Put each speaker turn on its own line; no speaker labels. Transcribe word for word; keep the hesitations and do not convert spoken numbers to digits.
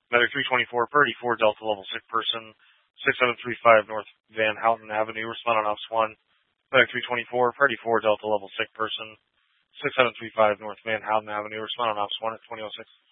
Medic three twenty-four, Purdy four, Delta level sick person, six seven three five North Van Houten Avenue, respond on Ops one. Medic three twenty-four, Purdy four, Delta level sick person, six seven three five North Van Houten Avenue, respond on Ops one at twenty oh six.